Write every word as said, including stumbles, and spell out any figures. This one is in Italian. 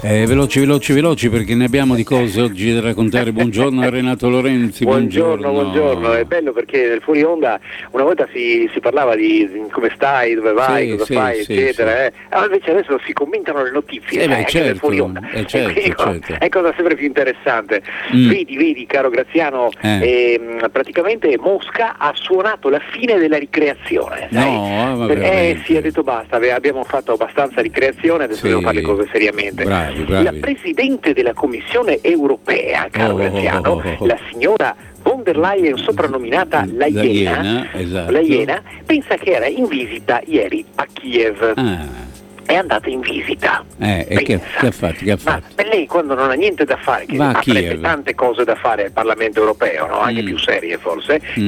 Eh, veloci, veloci, veloci, perché ne abbiamo di cose oggi da raccontare. Buongiorno a Renato Lorenzi. Buongiorno, buongiorno, buongiorno. È bello perché nel fuori onda una volta si, si parlava di come stai, dove vai, sì, cosa sì, fai, sì, eccetera. sì. Eh. Allora invece adesso si commentano le notizie, Eh beh, eh, certo, nel fuori onda. eh, certo, e quindi, certo. È cosa sempre più interessante. Mm. Vedi, vedi, caro Graziano, Eh. ehm, praticamente Mosca ha suonato la fine della ricreazione. Sai? No, ma Per, eh veramente. sì, ha detto basta, abbiamo fatto abbastanza ricreazione, adesso Sì. dobbiamo fare le cose seriamente. Bravi, bravi. La Presidente della Commissione Europea, caro Oh, Graziano, oh, oh, oh. la signora von der Leyen, soprannominata la La Iena, Iena, esatto. la Iena, pensa che era in visita ieri a Kiev. Ah. È andata in visita. Eh, e che, che ha fatto? Che ha Ma fatto? per lei quando non ha niente da fare, che Va a avrebbe Kiev. tante cose da fare al Parlamento europeo, no? Anche Mm. più serie forse, Mm.